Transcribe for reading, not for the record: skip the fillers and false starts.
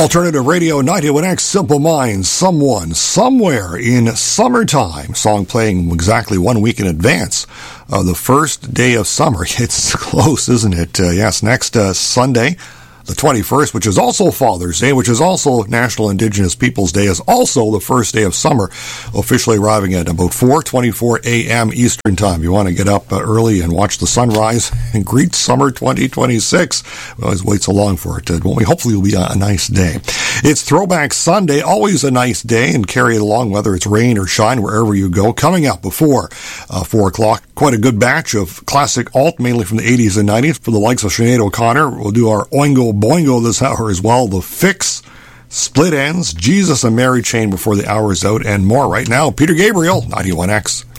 Alternative Radio 91X, Simple Minds, Someone, Somewhere in Summertime. Song playing exactly 1 week in advance of the first day of summer. It's close, isn't it? Yes, next Sunday, the 21st, which is also Father's Day, which is also National Indigenous Peoples Day, is also the first day of summer, officially arriving at about 4:24 a.m. Eastern Time. You want to get up early and watch the sunrise and greet summer 2026. We always wait so long for it, won't we? Hopefully it'll be a nice day. It's Throwback Sunday, always a nice day, and carry it along whether it's rain or shine wherever you go. Coming up before 4 o'clock, quite a good batch of classic alt, mainly from the 80s and 90s, for the likes of Sinead O'Connor. We'll do our Oingo Boingo this hour as well. The Fix, Split Ends, Jesus and Mary Chain before the hour is out, and more. Right now, Peter Gabriel, 91X.